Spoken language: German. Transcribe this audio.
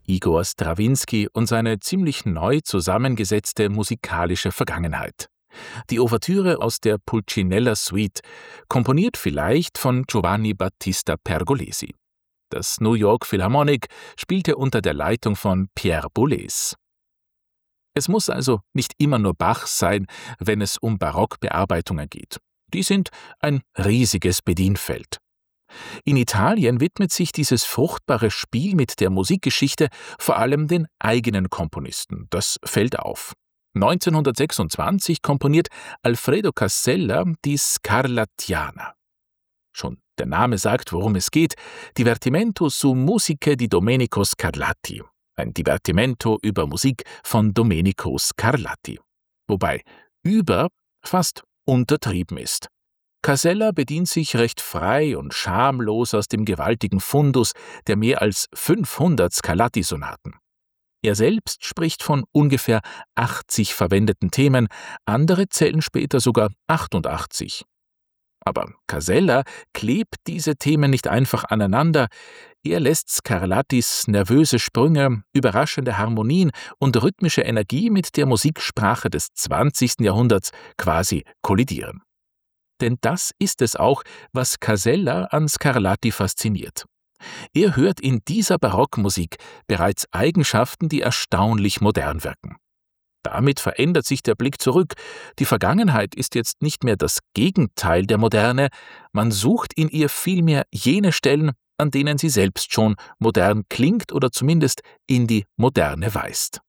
Igor Strawinski und seine ziemlich neu zusammengesetzte musikalische Vergangenheit. Die Ouvertüre aus der Pulcinella-Suite, komponiert vielleicht von Giovanni Battista Pergolesi. Das New York Philharmonic spielte unter der Leitung von Pierre Boulez. Es muss also nicht immer nur Bach sein, wenn es um Barockbearbeitungen geht. Die sind ein riesiges Bedienfeld. In Italien widmet sich dieses fruchtbare Spiel mit der Musikgeschichte vor allem den eigenen Komponisten. Das fällt auf. 1926 komponiert Alfredo Casella die Scarlattiana. Schon der Name sagt, worum es geht: Divertimento su musiche di Domenico Scarlatti. Ein Divertimento über Musik von Domenico Scarlatti. Wobei über fast untertrieben ist. Casella bedient sich recht frei und schamlos aus dem gewaltigen Fundus der mehr als 500 Scarlatti-Sonaten. Er selbst spricht von ungefähr 80 verwendeten Themen, andere zählen später sogar 88. Aber Casella klebt diese Themen nicht einfach aneinander, er lässt Scarlattis nervöse Sprünge, überraschende Harmonien und rhythmische Energie mit der Musiksprache des 20. Jahrhunderts quasi kollidieren. Denn das ist es auch, was Casella an Scarlatti fasziniert. Er hört in dieser Barockmusik bereits Eigenschaften, die erstaunlich modern wirken. Damit verändert sich der Blick zurück. Die Vergangenheit ist jetzt nicht mehr das Gegenteil der Moderne, man sucht in ihr vielmehr jene Stellen, an denen sie selbst schon modern klingt oder zumindest in die Moderne weist.